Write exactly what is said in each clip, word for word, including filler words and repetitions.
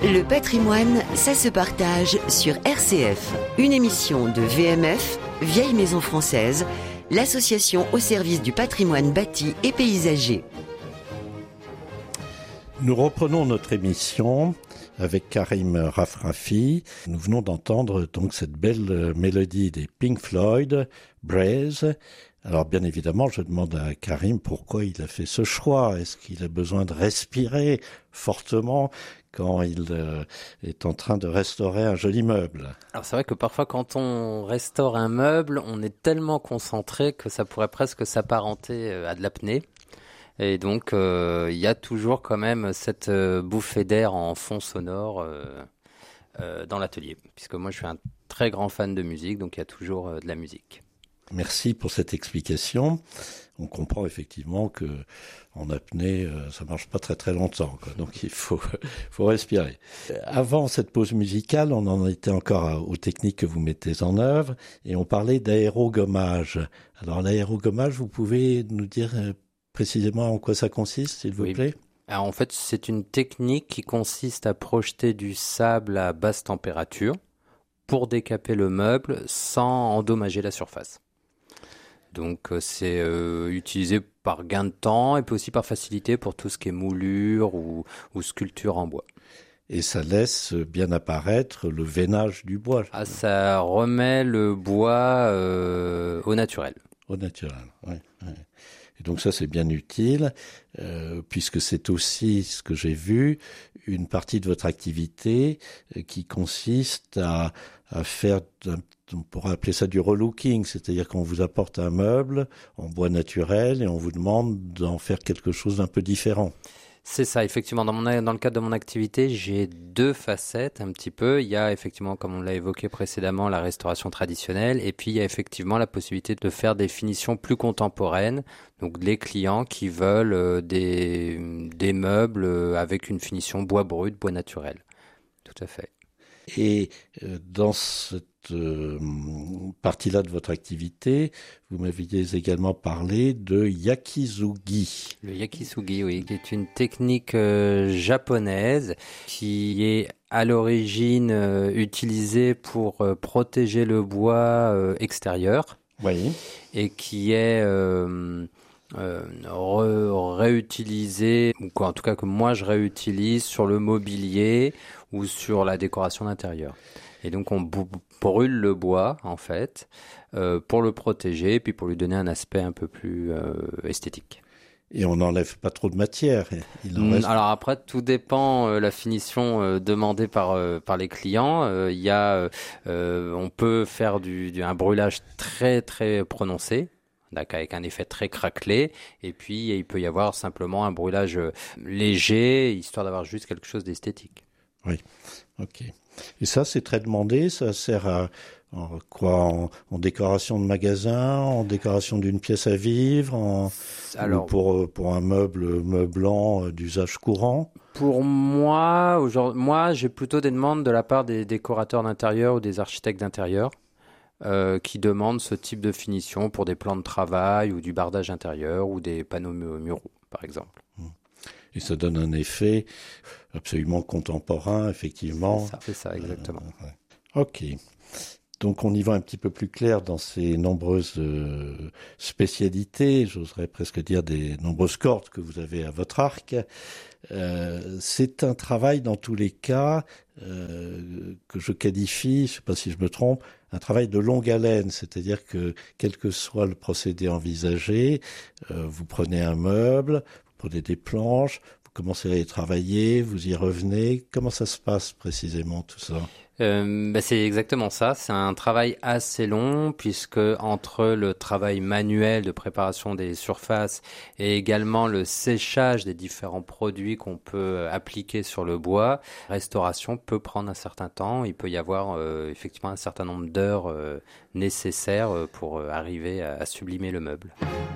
Le patrimoine, ça se partage sur R C F. Une émission de V M F, Vieille Maison Française, l'association au service du patrimoine bâti et paysager. Nous reprenons notre émission avec Karim Rafrafi. Nous venons d'entendre donc cette belle mélodie des Pink Floyd, Breathe. Alors bien évidemment, je demande à Karim pourquoi il a fait ce choix. Est-ce qu'il a besoin de respirer fortement quand il euh, est en train de restaurer un joli meuble? Alors c'est vrai que parfois quand on restaure un meuble, on est tellement concentré que ça pourrait presque s'apparenter à de l'apnée. Et donc euh, il y a toujours quand même cette euh, bouffée d'air en fond sonore euh, euh, dans l'atelier. Puisque moi je suis un très grand fan de musique, donc il y a toujours euh, de la musique. Merci pour cette explication. On comprend effectivement que en apnée, ça marche pas très très longtemps, quoi. Donc il faut faut respirer. Avant cette pause musicale, on en était encore aux techniques que vous mettez en œuvre et on parlait d'aérogommage. Alors l'aérogommage, vous pouvez nous dire précisément en quoi ça consiste, s'il vous oui. plaît? Alors en fait, c'est une technique qui consiste à projeter du sable à basse température pour décaper le meuble sans endommager la surface. Donc euh, c'est euh, utilisé par gain de temps et puis aussi par facilité pour tout ce qui est moulure ou, ou sculpture en bois. Et ça laisse bien apparaître le veinage du bois. Ah, ça remet le bois euh, au naturel. Au naturel, oui. oui. Et donc ça c'est bien utile, euh, puisque c'est aussi ce que j'ai vu, une partie de votre activité euh, qui consiste à, à faire, on pourrait appeler ça du relooking, c'est-à-dire qu'on vous apporte un meuble en bois naturel et on vous demande d'en faire quelque chose d'un peu différent. C'est ça, effectivement. Dans, mon, dans le cadre de mon activité, j'ai deux facettes un petit peu. Il y a effectivement, comme on l'a évoqué précédemment, la restauration traditionnelle. Et puis, il y a effectivement la possibilité de faire des finitions plus contemporaines. Donc, les clients qui veulent euh, des, des meubles avec une finition bois brut, bois naturel. Tout à fait. Et euh, dans cette euh, partie-là de votre activité, vous m'aviez également parlé de yakizugi. Le yakizugi, oui, qui est une technique euh, japonaise qui est à l'origine euh, utilisée pour euh, protéger le bois euh, extérieur. Oui. Et qui est euh, euh, re, réutilisé, ou quoi, en tout cas que moi je réutilise sur le mobilier ou sur la décoration d'intérieur. Et donc on brûle le bois en fait euh, pour le protéger et puis pour lui donner un aspect un peu plus euh, esthétique. Et on n'enlève pas trop de matière. Il en reste... Alors après, tout dépend euh, la finition euh, demandée par euh, par les clients. Euh, il y a, euh, on peut faire du, du un brûlage très très prononcé, avec un effet très craquelé, et puis il peut y avoir simplement un brûlage léger, histoire d'avoir juste quelque chose d'esthétique. Oui, ok. Et ça, c'est très demandé. Ça sert à en quoi en, en décoration de magasin, en décoration d'une pièce à vivre, en, Alors, ou pour pour un meuble meublant d'usage courant. Pour moi, aujourd'hui, moi, j'ai plutôt des demandes de la part des décorateurs d'intérieur ou des architectes d'intérieur euh, qui demandent ce type de finition pour des plans de travail ou du bardage intérieur ou des panneaux muraux, par exemple. Et ça donne un effet absolument contemporain, effectivement. C'est ça, c'est ça exactement. Euh, ouais. Ok. Donc on y va un petit peu plus clair dans ces nombreuses euh, spécialités, j'oserais presque dire des nombreuses cordes que vous avez à votre arc. Euh, c'est un travail dans tous les cas euh, que je qualifie, je ne sais pas si je me trompe, un travail de longue haleine, c'est-à-dire que quel que soit le procédé envisagé, euh, vous prenez un meuble, vous prenez des planches, vous commencez à y travailler, vous y revenez. Comment ça se passe précisément tout ça ? Euh, bah c'est exactement ça. C'est un travail assez long puisque entre le travail manuel de préparation des surfaces et également le séchage des différents produits qu'on peut appliquer sur le bois, la restauration peut prendre un certain temps. Il peut y avoir euh, effectivement un certain nombre d'heures euh, nécessaires pour euh, arriver à, à sublimer le meuble.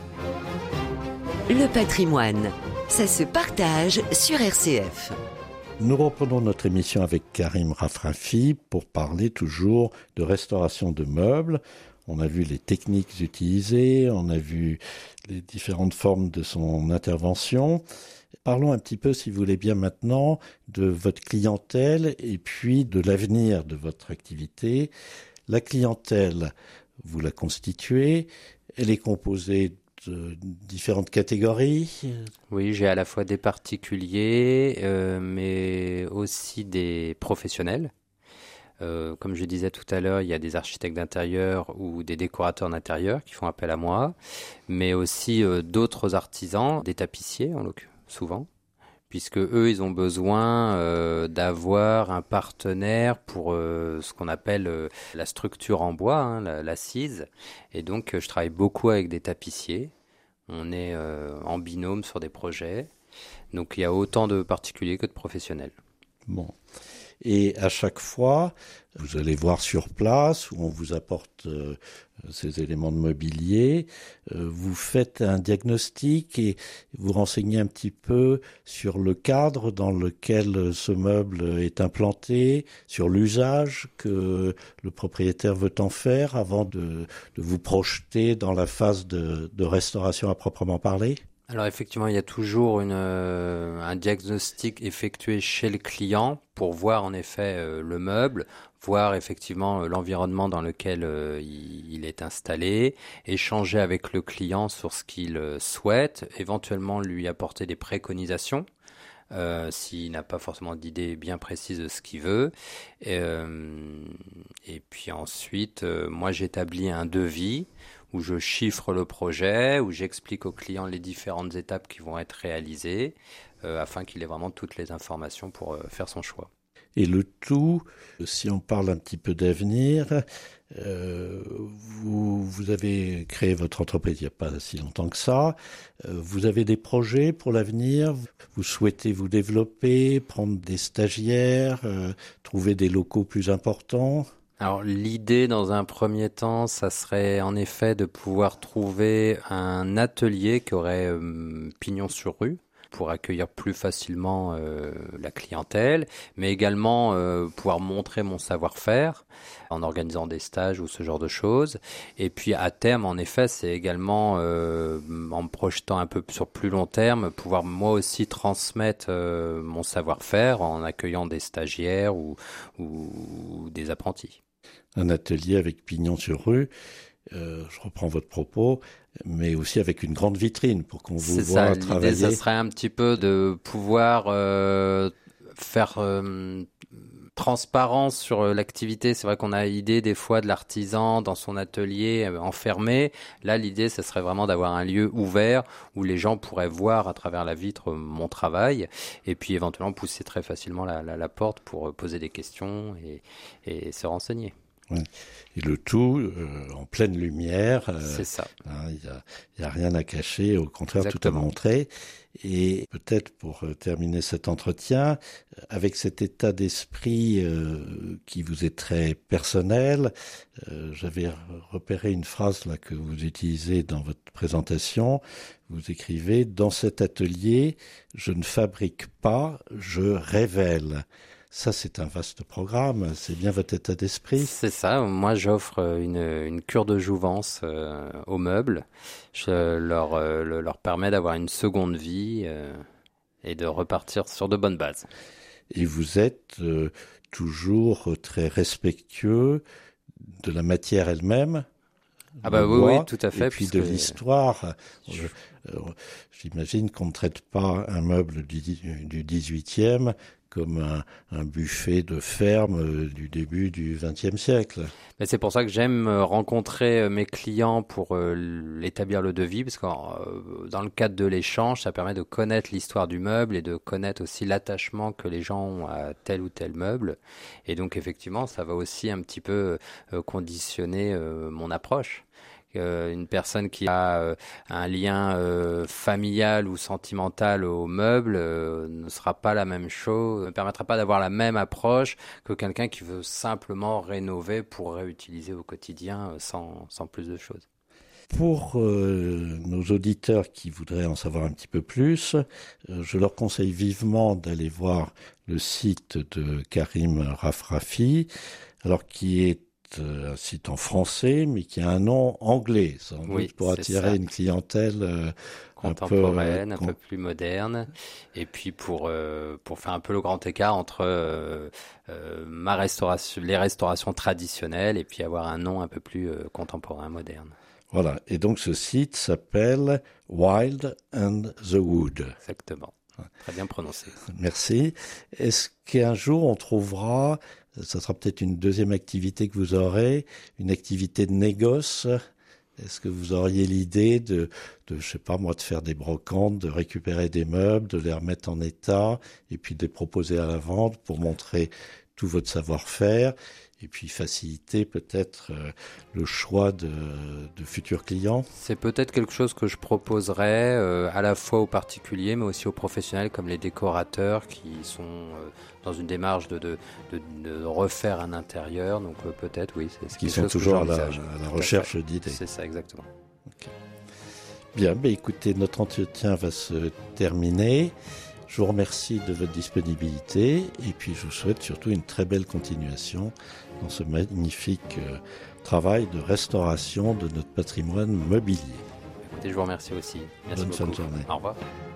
Le patrimoine, ça se partage sur R C F. Nous reprenons notre émission avec Karim Rafrafi pour parler toujours de restauration de meubles. On a vu les techniques utilisées, on a vu les différentes formes de son intervention. parlons un petit peu, si vous voulez bien maintenant, de votre clientèle et puis de l'avenir de votre activité. La clientèle, vous la constituez, elle est composée de différentes catégories. Oui, j'ai à la fois des particuliers, euh, mais aussi des professionnels. Euh, comme je disais tout à l'heure, il y a des architectes d'intérieur ou des décorateurs d'intérieur qui font appel à moi, mais aussi euh, d'autres artisans, des tapissiers en l'occurrence, souvent, puisque eux, ils ont besoin euh, d'avoir un partenaire pour euh, ce qu'on appelle euh, la structure en bois, hein, la- l'assise. Et donc, euh, je travaille beaucoup avec des tapissiers. On est euh, en binôme sur des projets. Donc, il y a autant de particuliers que de professionnels. Bon. Et à chaque fois, vous allez voir sur place où on vous apporte euh, ces éléments de mobilier, euh, vous faites un diagnostic et vous renseignez un petit peu sur le cadre dans lequel ce meuble est implanté, sur l'usage que le propriétaire veut en faire avant de, de vous projeter dans la phase de, de restauration à proprement parler. Alors effectivement, il y a toujours une, euh, un diagnostic effectué chez le client pour voir en effet euh, le meuble, voir effectivement euh, l'environnement dans lequel euh, il, il est installé, échanger avec le client sur ce qu'il euh, souhaite, éventuellement lui apporter des préconisations. Euh, s'il n'a pas forcément d'idée bien précise de ce qu'il veut. Et, euh, et puis ensuite, euh, moi j'établis un devis où je chiffre le projet, où j'explique au client les différentes étapes qui vont être réalisées, euh, afin qu'il ait vraiment toutes les informations pour euh, faire son choix. Et le tout, si on parle un petit peu d'avenir, euh, vous, vous avez créé votre entreprise il n'y a pas si longtemps que ça. Euh, vous avez des projets pour l'avenir? Vous souhaitez vous développer, prendre des stagiaires, euh, trouver des locaux plus importants? Alors l'idée dans un premier temps, ça serait en effet de pouvoir trouver un atelier qui aurait euh, pignon sur rue pour accueillir plus facilement euh, la clientèle, mais également euh, pouvoir montrer mon savoir-faire en organisant des stages ou ce genre de choses. Et puis à terme, en effet, c'est également, euh, en me projetant un peu sur plus long terme, pouvoir moi aussi transmettre euh, mon savoir-faire en accueillant des stagiaires ou, ou des apprentis. Un atelier avec pignon sur rue, euh, je reprends votre propos, mais aussi avec une grande vitrine pour qu'on vous voit travailler. L'idée, ça serait un petit peu de pouvoir euh, faire euh, transparence sur l'activité. C'est vrai qu'on a l'idée des fois de l'artisan dans son atelier euh, enfermé. Là, l'idée, ça serait vraiment d'avoir un lieu ouvert où les gens pourraient voir à travers la vitre mon travail et puis éventuellement pousser très facilement la, la, la porte pour poser des questions et, et se renseigner. Ouais. Et le tout euh, en pleine lumière. Euh, C'est ça. Il hein, n'y a, y a rien à cacher, au contraire, Exactement. tout à montrer. Et peut-être pour euh, terminer cet entretien, avec cet état d'esprit euh, qui vous est très personnel, euh, j'avais repéré une phrase là que vous utilisez dans votre présentation. Vous écrivez « Dans cet atelier, je ne fabrique pas, je révèle ». Ça, c'est un vaste programme. C'est bien votre état d'esprit. C'est ça. Moi, j'offre une, une cure de jouvence euh, aux meubles. Je leur, euh, le, leur permets d'avoir une seconde vie euh, et de repartir sur de bonnes bases. Et vous êtes euh, toujours très respectueux de la matière elle-même. Ah bah oui, oui, tout à fait. Et puis de l'histoire. Je... J'imagine qu'on ne traite pas un meuble du, du dix-huitième comme un, un buffet de ferme du début du vingtième siècle. Mais c'est pour ça que j'aime rencontrer mes clients pour euh, établir le devis, parce que euh, dans le cadre de l'échange, ça permet de connaître l'histoire du meuble et de connaître aussi l'attachement que les gens ont à tel ou tel meuble. Et donc effectivement, ça va aussi un petit peu euh, conditionner euh, mon approche. Euh, une personne qui a euh, un lien euh, familial ou sentimental au meuble euh, ne sera pas la même chose, ne permettra pas d'avoir la même approche que quelqu'un qui veut simplement rénover pour réutiliser au quotidien euh, sans, sans plus de choses. Pour euh, nos auditeurs qui voudraient en savoir un petit peu plus, euh, je leur conseille vivement d'aller voir le site de Karim Rafrafi, alors qui est site, euh, un site en français, mais qui a un nom anglais, sans doute Oui, pour c'est attirer ça. une clientèle euh, Contemporaine, un un peu, peu, euh, plus moderne, et puis pour euh, pour faire un peu le grand écart entre euh, euh, ma restauration, les restaurations traditionnelles, et puis avoir un nom un peu plus euh, contemporain, moderne. Voilà. Et donc ce site s'appelle Wild and the Wood. Exactement. Très bien prononcé. Merci. Est-ce qu'un jour on trouvera, ça sera peut-être une deuxième activité que vous aurez, une activité de négoce? Est-ce que vous auriez l'idée de, de, je sais pas moi, de faire des brocantes, de récupérer des meubles, de les remettre en état, et puis de les proposer à la vente pour montrer tout votre savoir-faire, et puis faciliter peut-être euh, le choix de, de futurs clients? C'est peut-être quelque chose que je proposerais euh, à la fois aux particuliers, mais aussi aux professionnels comme les décorateurs qui sont euh, dans une démarche de, de, de, de refaire un intérieur. Donc euh, peut-être, oui, c'est ce Qui quelque sont chose que toujours à la, j'envisage. à la Tout à recherche fait. d'idées. C'est ça, exactement. Okay. Bien, ben écoutez, notre entretien va se terminer. Je vous remercie de votre disponibilité et puis je vous souhaite surtout une très belle continuation dans ce magnifique euh, travail de restauration de notre patrimoine mobilier. Écoutez, je vous remercie aussi. Merci Bonne fin beaucoup. de journée. Au revoir.